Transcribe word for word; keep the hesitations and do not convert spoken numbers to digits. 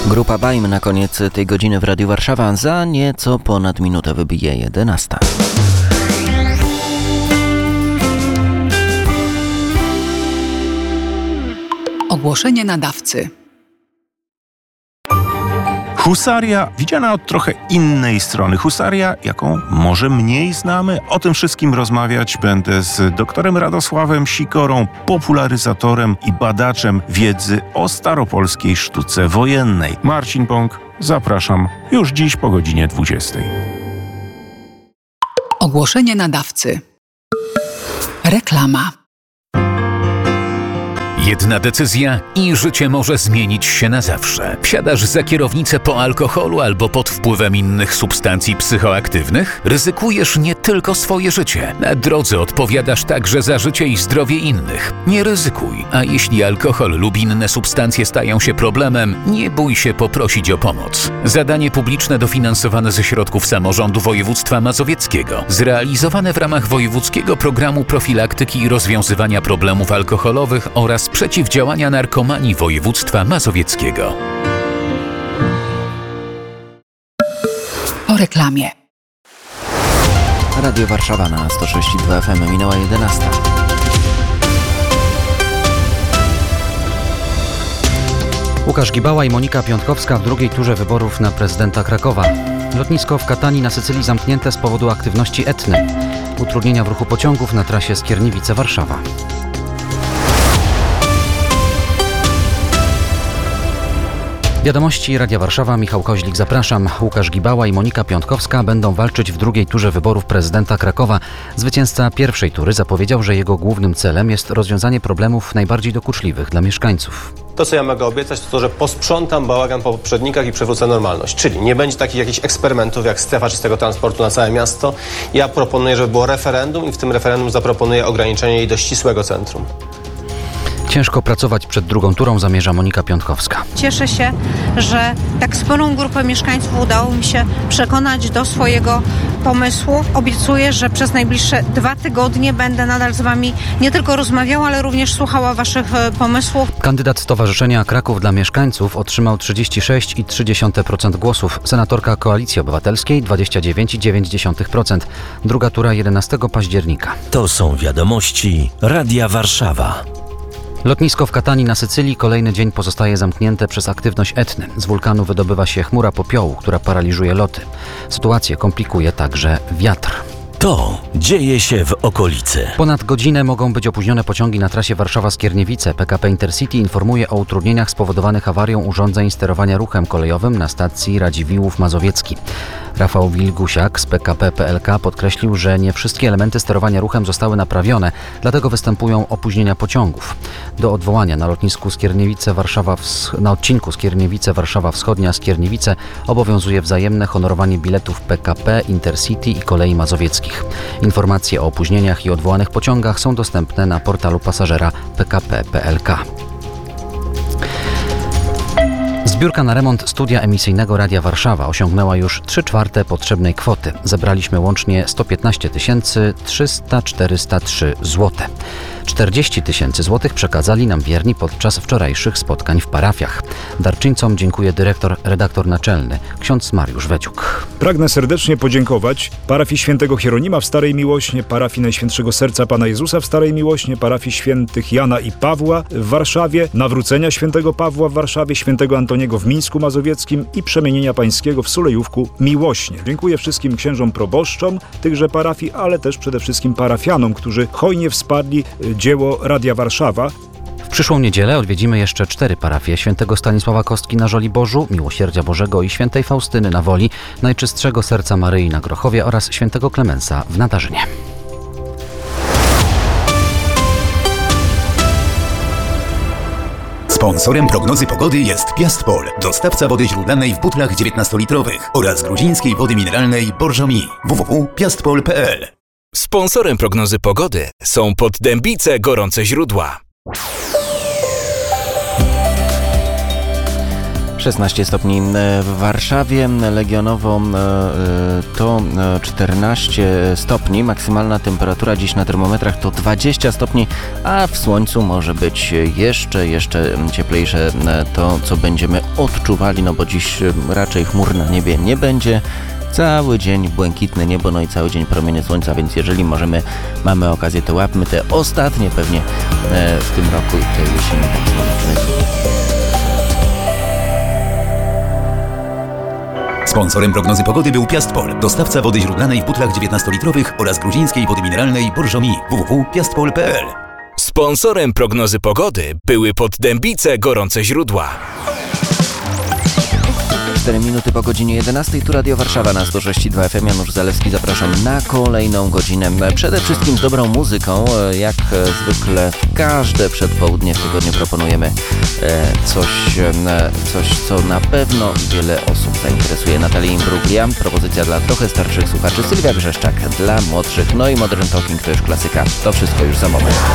Grupa Bajm na koniec tej godziny w Radiu Warszawa. Za nieco ponad minutę wybije jedenasta. Ogłoszenie nadawcy. Husaria widziana od trochę innej strony. Husaria, jaką może mniej znamy. O tym wszystkim rozmawiać będę z doktorem Radosławem Sikorą, popularyzatorem i badaczem wiedzy o staropolskiej sztuce wojennej. Marcin Bąk, zapraszam już dziś po godzinie dwudziestej. Ogłoszenie nadawcy. Reklama. Jedna decyzja i życie może zmienić się na zawsze. Wsiadasz za kierownicę po alkoholu albo pod wpływem innych substancji psychoaktywnych? Ryzykujesz nie tylko swoje życie. Na drodze odpowiadasz także za życie i zdrowie innych. Nie ryzykuj, a jeśli alkohol lub inne substancje stają się problemem, nie bój się poprosić o pomoc. Zadanie publiczne dofinansowane ze środków samorządu województwa mazowieckiego. Zrealizowane w ramach wojewódzkiego programu profilaktyki i rozwiązywania problemów alkoholowych oraz przeciwdziałania narkomanii województwa mazowieckiego. Po reklamie. Radio Warszawa na sto sześć i dwa F M. Minęła jedenasta. Łukasz Gibała i Monika Piątkowska w drugiej turze wyborów na prezydenta Krakowa. Lotnisko w Katani na Sycylii zamknięte z powodu aktywności etny. Utrudnienia w ruchu pociągów na trasie Skierniewice-Warszawa. Wiadomości Radia Warszawa, Michał Koźlik, zapraszam. Łukasz Gibała i Monika Piątkowska będą walczyć w drugiej turze wyborów prezydenta Krakowa. Zwycięzca pierwszej tury zapowiedział, że jego głównym celem jest rozwiązanie problemów najbardziej dokuczliwych dla mieszkańców. To, co ja mogę obiecać, to to, że posprzątam bałagan po poprzednikach i przywrócę normalność. Czyli nie będzie takich jakichś eksperymentów jak strefa czystego transportu na całe miasto. Ja proponuję, żeby było referendum i w tym referendum zaproponuję ograniczenie jej do ścisłego centrum. Ciężko pracować przed drugą turą, zamierza Monika Piątkowska. Cieszę się, że tak sporą grupę mieszkańców udało mi się przekonać do swojego pomysłu. Obiecuję, że przez najbliższe dwa tygodnie będę nadal z wami nie tylko rozmawiała, ale również słuchała waszych pomysłów. Kandydat Stowarzyszenia Kraków dla Mieszkańców otrzymał trzydzieści sześć przecinek trzy procent głosów. Senatorka Koalicji Obywatelskiej dwadzieścia dziewięć przecinek dziewięć procent. Druga tura jedenastego października. To są wiadomości Radia Warszawa. Lotnisko w Katani na Sycylii kolejny dzień pozostaje zamknięte przez aktywność etny. Z wulkanu wydobywa się chmura popiołu, która paraliżuje loty. Sytuację komplikuje także wiatr. To dzieje się w okolicy. Ponad godzinę mogą być opóźnione pociągi na trasie Warszawa-Skierniewice. P K P Intercity informuje o utrudnieniach spowodowanych awarią urządzeń sterowania ruchem kolejowym na stacji Radziwiłłów Mazowiecki. Rafał Wilgusiak z P K P P L K podkreślił, że nie wszystkie elementy sterowania ruchem zostały naprawione, dlatego występują opóźnienia pociągów. Do odwołania na lotnisku Skierniewice Warszawa Wsch- na odcinku Skierniewice Warszawa Wschodnia Skierniewice obowiązuje wzajemne honorowanie biletów P K P Intercity i Kolei Mazowieckich. Informacje o opóźnieniach i odwołanych pociągach są dostępne na portalu pasażera P K P P L K. Zbiórka na remont studia emisyjnego Radia Warszawa osiągnęła już trzy czwarte potrzebnej kwoty. Zebraliśmy łącznie sto piętnaście tysięcy trzysta czterysta trzy złote. czterdzieści tysięcy złotych przekazali nam wierni podczas wczorajszych spotkań w parafiach. Darczyńcom dziękuję dyrektor, redaktor naczelny, ksiądz Mariusz Weciuk. Pragnę serdecznie podziękować parafii Świętego Hieronima w Starej Miłośnie, parafii Najświętszego Serca Pana Jezusa w Starej Miłośnie, parafii Świętych Jana i Pawła w Warszawie, Nawrócenia Świętego Pawła w Warszawie, Świętego Antoniego w Mińsku Mazowieckim i Przemienienia Pańskiego w Sulejówku Miłośnie. Dziękuję wszystkim księżom proboszczom tychże parafii, ale też przede wszystkim parafianom, którzy hojnie wsparli dzieło Radia Warszawa. W przyszłą niedzielę odwiedzimy jeszcze cztery parafie: Świętego Stanisława Kostki na Żoliborzu, Miłosierdzia Bożego i Świętej Faustyny na Woli, Najczystszego Serca Maryi na Grochowie oraz Świętego Klemensa w Nadarzynie. Sponsorem prognozy pogody jest Piastpol, dostawca wody źródlanej w butlach dziewiętnastolitrowych oraz gruzińskiej wody mineralnej Borżomi. w w w kropka piastpol kropka p l. Sponsorem prognozy pogody są Poddębice Gorące Źródła. szesnaście stopni w Warszawie, Legionowo to czternaście stopni, maksymalna temperatura dziś na termometrach to dwadzieścia stopni, a w słońcu może być jeszcze, jeszcze cieplejsze to, co będziemy odczuwali, no bo dziś raczej chmur na niebie nie będzie. Cały dzień błękitne niebo, no i cały dzień promienie słońca, więc jeżeli możemy, mamy okazję, to łapmy te ostatnie pewnie w tym roku i tej jesieni tak słoneczne. Sponsorem prognozy pogody był Piastpol, dostawca wody źródlanej w butlach dziewiętnastolitrowych oraz gruzińskiej wody mineralnej Borżomi. w w w kropka piastpol kropka p l. Sponsorem prognozy pogody były Poddębice Gorące Źródła. cztery minuty po godzinie jedenastej, tu Radio Warszawa na sto sześć i dwa F M. Janusz Zalewski, zapraszam na kolejną godzinę. Przede wszystkim z dobrą muzyką, jak zwykle w każde przedpołudnie w tygodniu proponujemy coś, coś co na pewno wiele osób zainteresuje. Natalia Imbruglia, propozycja dla trochę starszych słuchaczy, Sylwia Grzeszczak dla młodszych, no i Modern Talking to już klasyka. To wszystko już za moment.